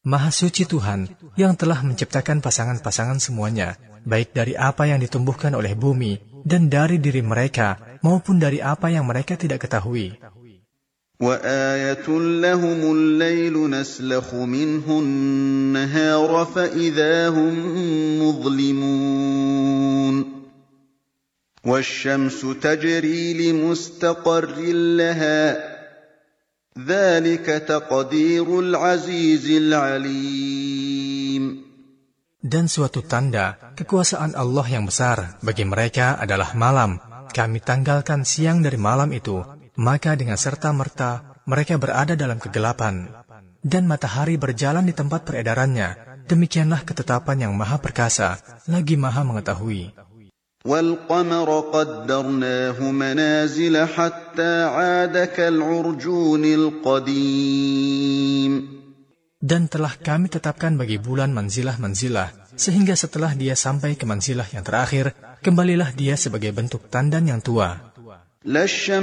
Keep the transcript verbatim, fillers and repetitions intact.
Maha suci Tuhan yang telah menciptakan pasangan-pasangan semuanya, baik dari apa yang ditumbuhkan oleh bumi dan dari diri mereka, maupun dari apa yang mereka tidak ketahui. وَآيَةٌ لَهُمُ اللَّيْلُ نَسْلَخُ مِنْهُ النَّهَارَ فَإِذَا هُمْ مُظْلِمُونَ وَالشَّمْسُ تَجْرِي لِمُسْتَقَرٍّ لَهَا ذَلِكَ تَقْدِيرُ الْعَزِيزِ الْعَلِيمِ. Dan suatu tanda kekuasaan Allah yang besar bagi mereka adalah malam. Kami tanggalkan siang dari malam itu, maka dengan serta-merta mereka berada dalam kegelapan. Dan matahari berjalan di tempat peredarannya. Demikianlah ketetapan yang maha perkasa, lagi maha mengetahui. وَالْقَمَرَ قَدَّرْنَاهُ مَنَازِلَ حَتَّى عَادَ كَالْعُرْجُونِ الْقَدِيمِ. Dan telah kami tetapkan bagi bulan manzilah-manzilah, sehingga setelah dia sampai ke manzilah yang terakhir, kembalilah dia sebagai bentuk tandan yang tua.